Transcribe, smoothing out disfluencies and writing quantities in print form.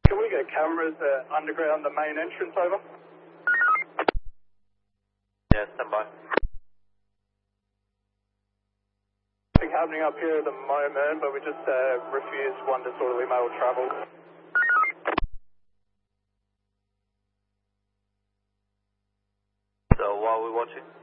Can we get cameras underground the main entrance over? Yeah, stand by. Nothing happening up here at the moment, but we just refused one disorderly male travel. So, what are we watching?